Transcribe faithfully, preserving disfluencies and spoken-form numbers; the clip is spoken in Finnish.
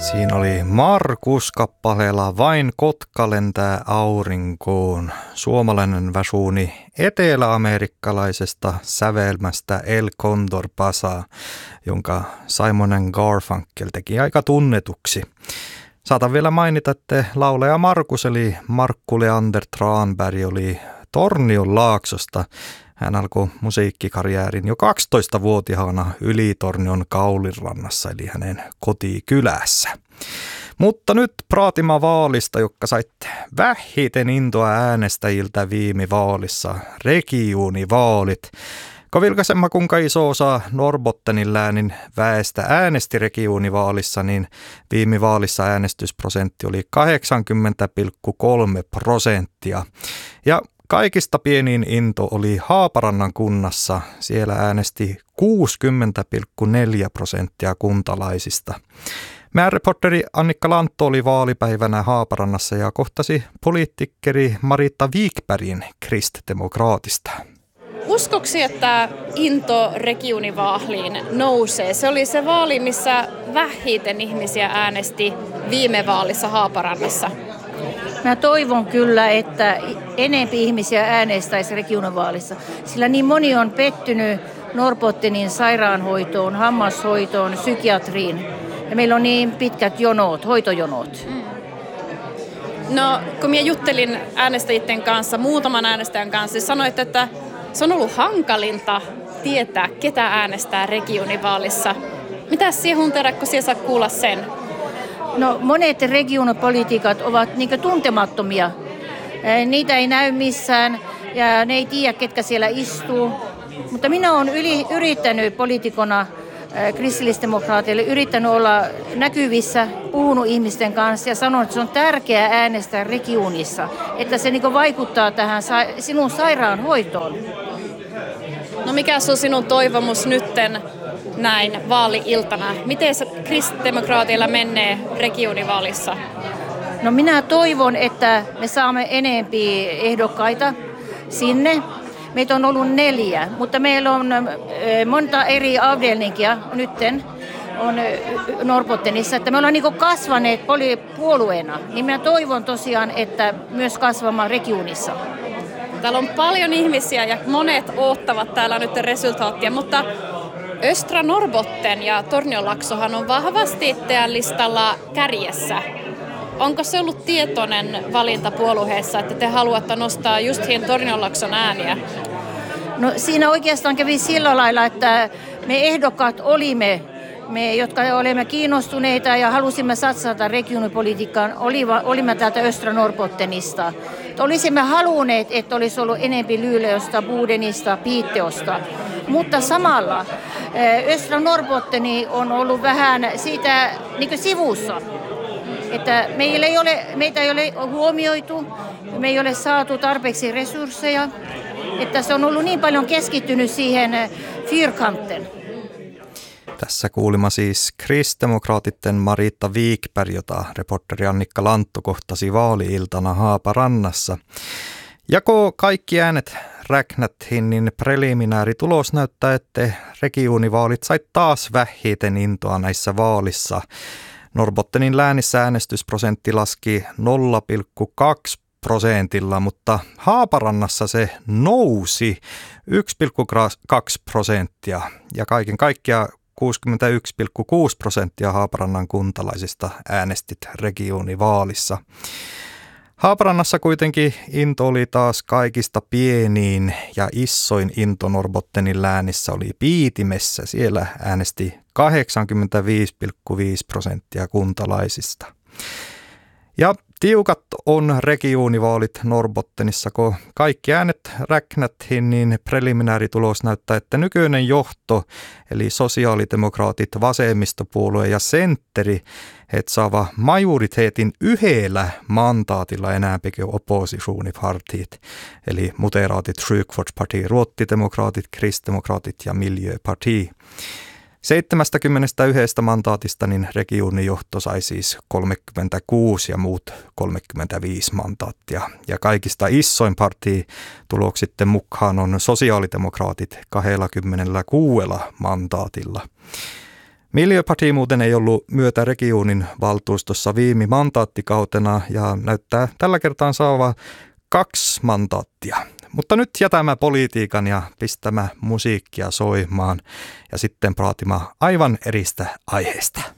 Siinä oli Markus kappaleella Vain kotka lentää aurinkoon. Suomalainen väsuuni eteläamerikkalaisesta sävelmästä El Condor Pasa, jonka Simon and Garfunkel teki aika tunnetuksi. Saatan vielä mainita, että laulaja Markus eli Markku Leander Tranberg oli Tornion Laaksosta. Hän alkoi musiikkikarjäärin jo kaksitoistavuotiaana Ylitornion Kaulinrannassa, eli hänen kotikylässä. Mutta nyt praatimme vaalista, joka sait vähiten intoa äänestäjiltä viime vaalissa, regiuunivaalit. Kun vilkaisemma kuinka iso osa Norrbottenin läänin väestä äänesti regiuunivaalissa, niin viime vaalissa äänestysprosentti oli kahdeksankymmentä pilkku kolme prosenttia. Ja kaikista pienin into oli Haaparannan kunnassa. Siellä äänesti kuusikymmentä pilkku neljä prosenttia kuntalaisista. Meidän reporteri Annikka Lantto oli vaalipäivänä Haaparannassa ja kohtasi poliitikkeri Maritta Wikbergin Kristdemokraatista. Uskoksi, että into regiuunivaaliin nousee? Se oli se vaali, missä vähiten ihmisiä äänesti viime vaalissa Haaparannassa. Mä toivon kyllä, että enempi ihmisiä äänestäisi regiuunivaalissa, sillä niin moni on pettynyt Norrbottenin sairaanhoitoon, hammashoitoon, psykiatriin. Ja meillä on niin pitkät jonot, hoitojonot. Mm. No, kun minä juttelin äänestäjien kanssa, muutaman äänestäjän kanssa, sanoit, että se on ollut hankalinta tietää, ketä äänestää regiuunivaalissa. Mitä sinun tehdä, kun sinä saa kuulla sen? No, monet regiuunipolitiikat ovat niin tuntemattomia. Niitä ei näy missään ja ne ei tiedä, ketkä siellä istuu. Mutta minä olen yli, yrittänyt poliitikona kristillisdemokraateille, yrittänyt olla näkyvissä, puhunut ihmisten kanssa ja sanonut, että se on tärkeää äänestää regiuunissa, että se niin vaikuttaa tähän sinun sairaanhoitoon. No mikä on sinun toivomus nytten näin vaali-iltana? Miten kristillisdemokraateilla menee regiuunivaalissa? No minä toivon, että me saamme enempi ehdokkaita sinne. Meitä on ollut neljä, mutta meillä on monta eri avdelninkia nytten on Norrbottenissa, että me ollaan niin kasvaneet puolueena. Niin minä toivon tosiaan, että myös kasvamaan regiuunissa. Täällä on paljon ihmisiä ja monet odottavat täällä nyt resultaattia, mutta Östra Norrbotten ja Tornionlaaksohan on vahvasti teidän listalla kärjessä. Onko se ollut tietoinen valinta puolueessa, että te haluatte nostaa just Tornionlaakson ääniä? No siinä oikeastaan kävi sillä lailla, että me ehdokkaat olimme, me jotka olemme kiinnostuneita ja halusimme satsata regiuunipolitiikkaan, olimme täältä Östra Norrbottenista. Olisimme halunneet, että olisi ollut enempi Luleåsta, Bodenista, Piteåsta, mutta samalla Östra Norrbotteni on ollut vähän siitä niin kuin sivussa. Että meillä ei ole, meitä ei ole huomioitu, me ei ole saatu tarpeeksi resursseja, että se on ollut niin paljon keskittynyt siihen fyrkanten. Tässä kuulimme siis kristillisdemokraatitten Maritta Wikberg, jota reporteri Annikka Lantto kohtasi vaali-iltana Haaparannassa. Ja kun kaikki äänet räknättiin, niin preliminaaritulos näyttää, että regiuunivaalit sai taas vähiten intoa näissä vaalissa. Norrbottenin läänissä äänestysprosentti laski nolla pilkku kaksi prosentilla, mutta Haaparannassa se nousi yksi pilkku kaksi prosenttia ja kaiken kaikkiaan kuusikymmentäyksi pilkku kuusi prosenttia Haaparannan kuntalaisista äänestit regiuunivaalissa. Haaparannassa kuitenkin into oli taas kaikista pieniin ja isoin into Norrbottenin läänissä oli Piitimessä. Siellä äänesti kahdeksankymmentäviisi pilkku viisi prosenttia kuntalaisista. Ja tiukat on regiuunivaalit Norrbottenissa, kun kaikki äänet räknättiin, niin preliminaaritulos näyttää, että nykyinen johto, eli sosiaalidemokraatit, vasemmistopuolue ja sentteri, että saava majoriteetin yhdellä mandaatilla enää kuin oppositionspartiet, eli moderaatit, sjukvårdsparti, ruottidemokraatit, kristdemokraatit ja miljöparti. seitsemänkymmentäyksi mandaatista niin regiuunijohto sai siis kolmekymmentäkuusi ja muut kolmekymmentäviisi mandaattia. Ja kaikista isoin parti tuloksi sitten mukaan on sosiaalidemokraatit kaksikymmentäkuusi mandaatilla. Miljöparti muuten ei ollut myötä Regionin valtuustossa viime mandaattikautena ja näyttää tällä kertaa saava kaksi mandaattia. Mutta nyt jätämme politiikan ja pistämä musiikkia soimaan ja sitten praatimaan aivan eristä aiheesta.